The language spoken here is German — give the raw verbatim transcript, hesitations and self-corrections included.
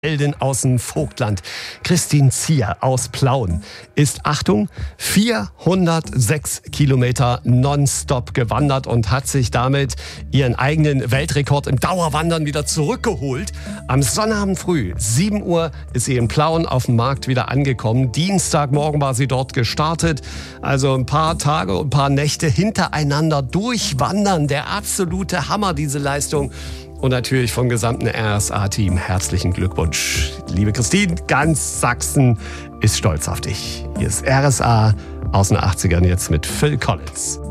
Heldin aus dem Vogtland. Christine Zier aus Plauen ist, Achtung, vierhundertsechs Kilometer nonstop gewandert und hat sich damit ihren eigenen Weltrekord im Dauerwandern wieder zurückgeholt. Am Sonnabend früh, sieben Uhr, ist sie in Plauen auf dem Markt wieder angekommen. Dienstagmorgen war sie dort gestartet. Also ein paar Tage und ein paar Nächte hintereinander durchwandern. Der absolute Hammer, diese Leistung. Und natürlich vom gesamten R S A-Team herzlichen Glückwunsch. Liebe Christine, ganz Sachsen ist stolz auf dich. Hier ist R S A aus den achtzigern jetzt mit Phil Collins.